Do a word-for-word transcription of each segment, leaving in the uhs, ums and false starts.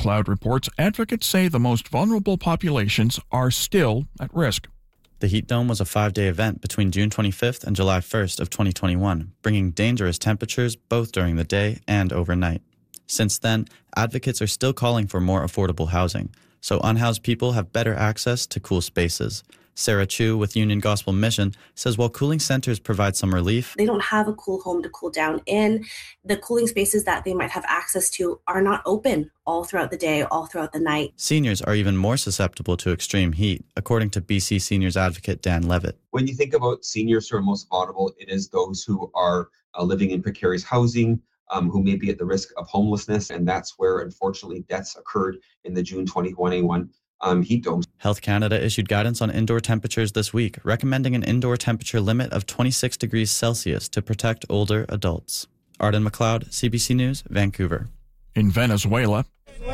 McLeod reports advocates say the most vulnerable populations are still at risk. The heat dome was a five-day event between June twenty-fifth and July first of twenty twenty-one, bringing dangerous temperatures both during the day and overnight. Since then, advocates are still calling for more affordable housing, so unhoused people have better access to cool spaces. Sarah Chu with Union Gospel Mission says while cooling centers provide some relief, they don't have a cool home to cool down in. The cooling spaces that they might have access to are not open all throughout the day, all throughout the night. Seniors are even more susceptible to extreme heat, according to B C Seniors advocate Dan Levitt. When you think about seniors who are most vulnerable, it is those who are uh, living in precarious housing, um, who may be at the risk of homelessness, and that's where, unfortunately, deaths occurred in the June twenty twenty-one Um, heat domes. Health Canada issued guidance on indoor temperatures this week, recommending an indoor temperature limit of twenty-six degrees Celsius to protect older adults. Arden McLeod, C B C News, Vancouver. In Venezuela,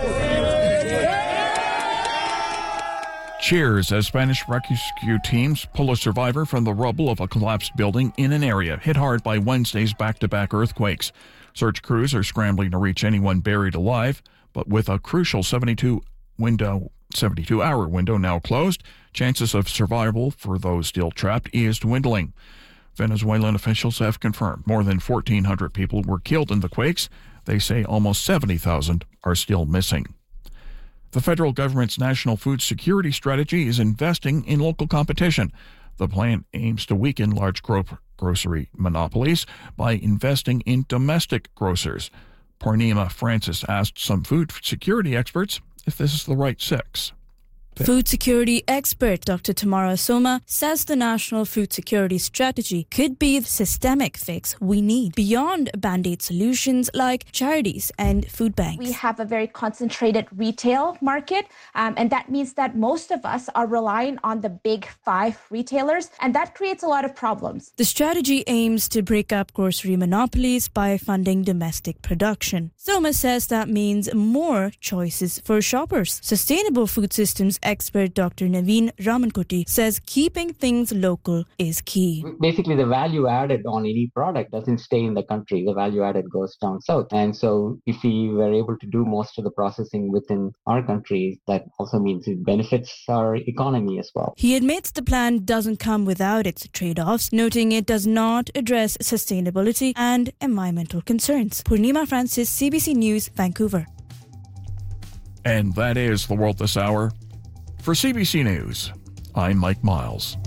cheers as Spanish rescue teams pull a survivor from the rubble of a collapsed building in an area hit hard by Wednesday's back-to-back earthquakes. Search crews are scrambling to reach anyone buried alive, but with a crucial seventy-two window seventy-two hour window now closed, chances of survival for those still trapped is dwindling. Venezuelan officials have confirmed more than fourteen hundred people were killed in the quakes. They say almost seventy thousand are still missing. The federal government's national food security strategy is investing in local competition. The plan aims to weaken large gro- grocery monopolies by investing in domestic grocers. Purnima Francis asked some food security experts if this is the right fix. Food security expert Doctor Tamara Soma says the national food security strategy could be the systemic fix we need beyond band-aid solutions like charities and food banks. We have a very concentrated retail market, um, and that means that most of us are relying on the big five retailers, and that creates a lot of problems. The strategy aims to break up grocery monopolies by funding domestic production. Soma says that means more choices for shoppers. Sustainable food systems expert Doctor Naveen Ramankuti says keeping things local is key. Basically, the value added on any product doesn't stay in the country. The value added goes down south. And so if we were able to do most of the processing within our country, that also means it benefits our economy as well. He admits the plan doesn't come without its trade-offs, noting it does not address sustainability and environmental concerns. Purnima Francis, C B C News, Vancouver. And that is The World This Hour. For C B C News, I'm Mike Miles.